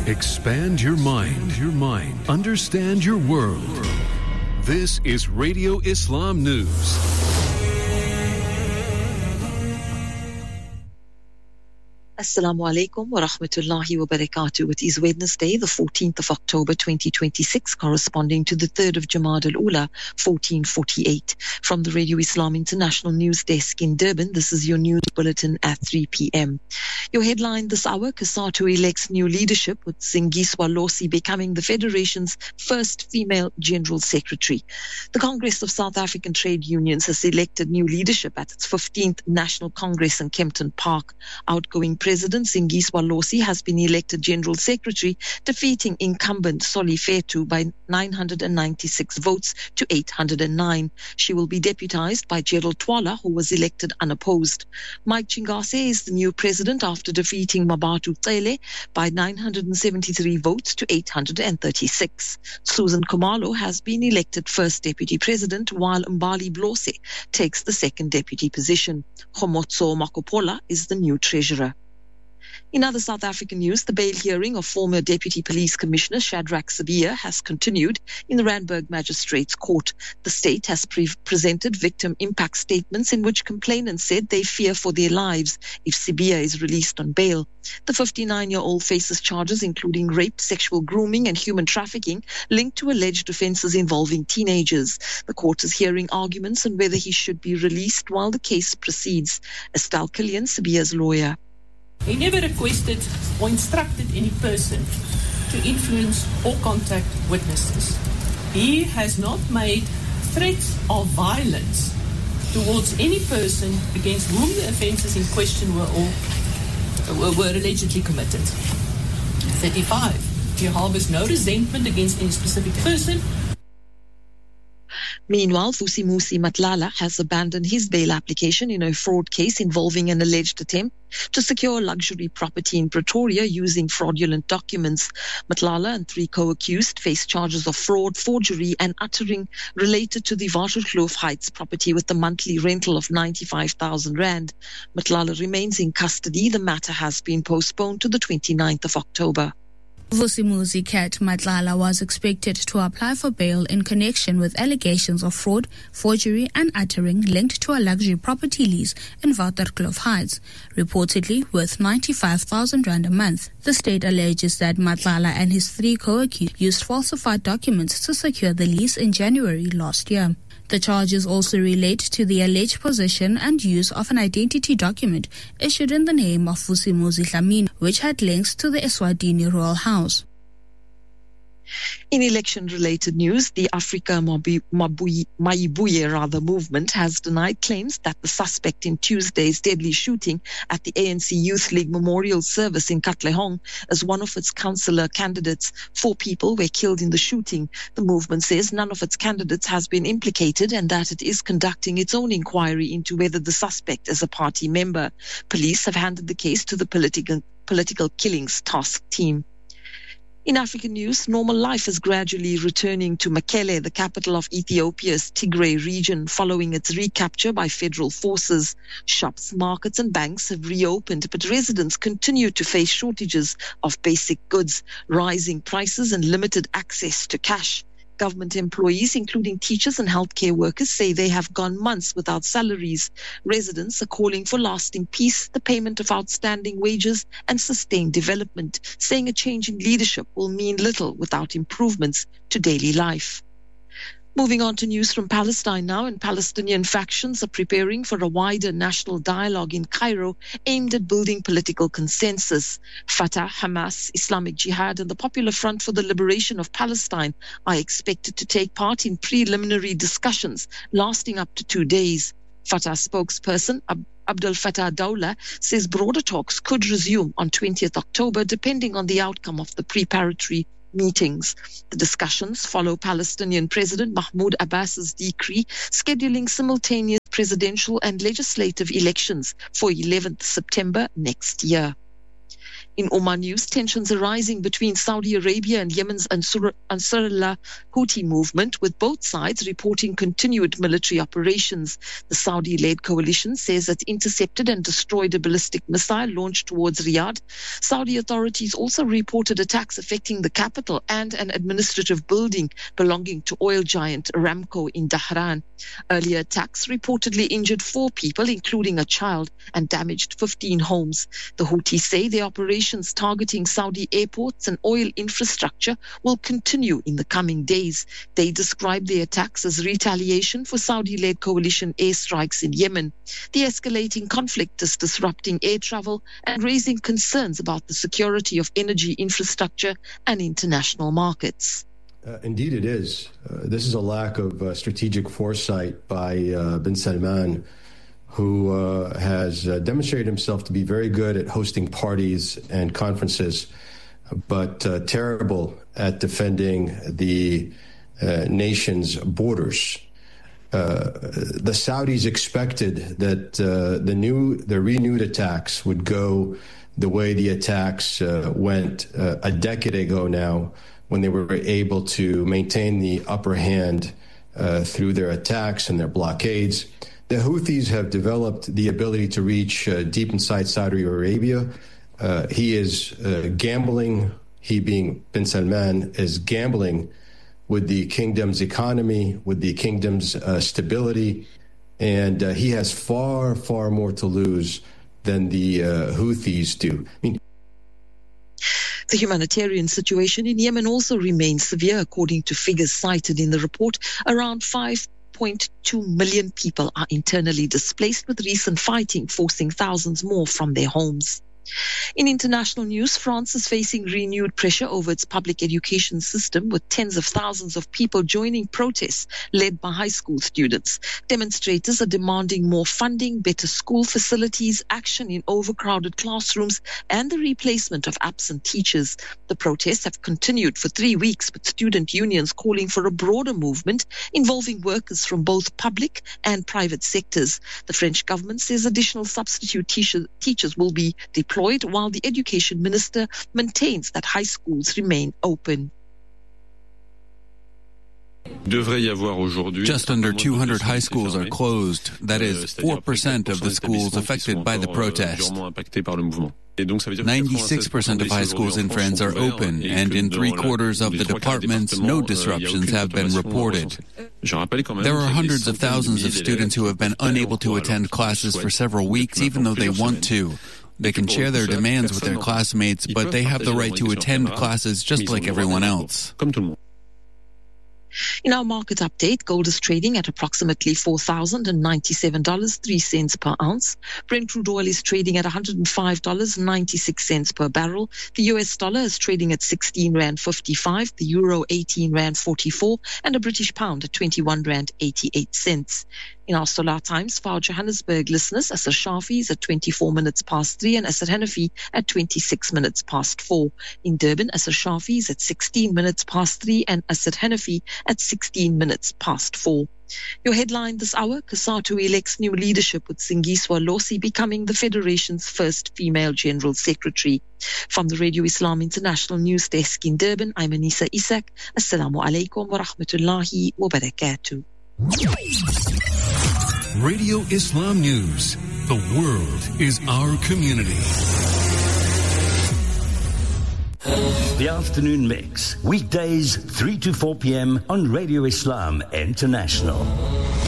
Expand your mind. Understand your world. This is Radio Islam News. Assalamu alaikum wa rahmatullahi wa barakatuh. It is Wednesday, the 14th of October 2026, corresponding to the 3rd of Jamad al-Ula, 1448. From the Radio Islam International News Desk in Durban, this is your news bulletin at 3 p.m. Your headline this hour: COSATU elects new leadership, with Zingiswa Losi becoming the Federation's first female General Secretary. The Congress of South African Trade Unions has elected new leadership at its 15th National Congress in Kempton Park. Outgoing President Zingiswa Losi has been elected General Secretary, defeating incumbent Soli Fetu by 996 votes to 809. She will be deputized by Gerald Twala, who was elected unopposed. Mike Chingase is the new president after defeating Mabatu Tsele by 973 votes to 836. Susan Khumalo has been elected first deputy president, while Mbali Blose takes the second deputy position. Khomotso Makopola is the new treasurer. In other South African news, the bail hearing of former Deputy Police Commissioner Shadrack Sibiya has continued in the Randburg Magistrates Court. The state has presented victim impact statements in which complainants said they fear for their lives if Sibiya is released on bail. The 59-year-old faces charges including rape, sexual grooming and human trafficking linked to alleged offences involving teenagers. The court is hearing arguments on whether he should be released while the case proceeds. Estelle Killian, Sibiya's lawyer. He never requested or instructed any person to influence or contact witnesses. He has not made threats of violence towards any person against whom the offences in question were allegedly committed. 35. He harbours no resentment against any specific person. Meanwhile, Vusimusi Matlala has abandoned his bail application in a fraud case involving an alleged attempt to secure luxury property in Pretoria using fraudulent documents. Matlala and 3 co-accused face charges of fraud, forgery and uttering related to the Waterkloof Heights property with the monthly rental of 95,000 rand. Matlala remains in custody. The matter has been postponed to the 29th of October. Vusimuzi Kat Matlala was expected to apply for bail in connection with allegations of fraud, forgery and uttering linked to a luxury property lease in Waterkloof Heights, reportedly worth 95,000 rand a month. The state alleges that Matlala and his 3 co-accused used falsified documents to secure the lease in January last year. The charges also relate to the alleged possession and use of an identity document issued in the name of Vusimuzi Dlamini, which had links to the Eswatini royal house. In election-related news, the Africa Maibuye movement has denied claims that the suspect in Tuesday's deadly shooting at the ANC Youth League Memorial Service in Katlehong is one of its councillor candidates. 4 people were killed in the shooting. The movement says none of its candidates has been implicated and that it is conducting its own inquiry into whether the suspect is a party member. Police have handed the case to the political killings task team. In African news, normal life is gradually returning to Mekelle, the capital of Ethiopia's Tigray region, following its recapture by federal forces. Shops, markets and banks have reopened, but residents continue to face shortages of basic goods, rising prices and limited access to cash. Government employees, including teachers and healthcare workers, say they have gone months without salaries. Residents are calling for lasting peace, the payment of outstanding wages, and sustained development, saying a change in leadership will mean little without improvements to daily life. Moving on to news from Palestine now, and Palestinian factions are preparing for a wider national dialogue in Cairo aimed at building political consensus. Fatah, Hamas, Islamic Jihad and the Popular Front for the Liberation of Palestine are expected to take part in preliminary discussions lasting up to 2 days. Fatah spokesperson Abdel Fattah Dawla says broader talks could resume on 20th October depending on the outcome of the preparatory meetings. The discussions follow Palestinian President Mahmoud Abbas's decree scheduling simultaneous presidential and legislative elections for 11th September next year. In Oman news, tensions are rising between Saudi Arabia and Yemen's Ansarullah Houthi movement, with both sides reporting continued military operations. The Saudi-led coalition says it intercepted and destroyed a ballistic missile launched towards Riyadh. Saudi authorities also reported attacks affecting the capital and an administrative building belonging to oil giant Aramco in Dhahran. Earlier attacks reportedly injured 4 people, including a child, and damaged 15 homes. The Houthis say the operations targeting Saudi airports and oil infrastructure will continue in the coming days. They describe the attacks as retaliation for Saudi-led coalition airstrikes in Yemen. The escalating conflict is disrupting air travel and raising concerns about the security of energy infrastructure and international markets. Indeed it is. This is a lack of strategic foresight by bin Salman, who has demonstrated himself to be very good at hosting parties and conferences, but terrible at defending the nation's borders. The Saudis expected that the renewed attacks would go the way the attacks went a decade ago now, when they were able to maintain the upper hand through their attacks and their blockades. The Houthis have developed the ability to reach deep inside Saudi Arabia. He is gambling, he being bin Salman, is gambling with the kingdom's economy, with the kingdom's stability, and he has far, far more to lose than the Houthis do. The humanitarian situation in Yemen also remains severe, according to figures cited in the report. Around 5.2 million people are internally displaced, with recent fighting forcing thousands more from their homes. In international news, France is facing renewed pressure over its public education system, with tens of thousands of people joining protests led by high school students. Demonstrators are demanding more funding, better school facilities, action in overcrowded classrooms, and the replacement of absent teachers. The protests have continued for 3 weeks, with student unions calling for a broader movement involving workers from both public and private sectors. The French government says additional substitute teachers will be deployed, while the education minister maintains that high schools remain open. Just under 200 high schools are closed. That is 4% of the schools affected by the protest. 96% of high schools in France are open, and in 3/4 of the departments, no disruptions have been reported. There are hundreds of thousands of students who have been unable to attend classes for several weeks, even though they want to. They can share their demands with their classmates, but they have the right to attend classes just like everyone else. In our market update, gold is trading at approximately $4,097.03 per ounce. Brent crude oil is trading at $105.96 per barrel. The US dollar is trading at 16 Rand 55, the euro 18 Rand 44, and a British pound at 21 Rand 88 cents. In our Solar Times, for our Johannesburg listeners, Asr Shafi is at 24 minutes past 3 and Asr Hanafi at 26 minutes past 4. In Durban, Asr Shafi is at 16 minutes past 3 and Asr Hanafi at 16 minutes past 4. Your headline this hour, COSATU elects new leadership, with Singiswa Losi becoming the Federation's first female General Secretary. From the Radio Islam International News Desk in Durban, I'm Anisa Isak. Assalamu alaikum wa rahmatullahi wa barakatuh. Radio Islam News. The world is our community. The Afternoon Mix, weekdays 3 to 4 p.m. on Radio Islam International.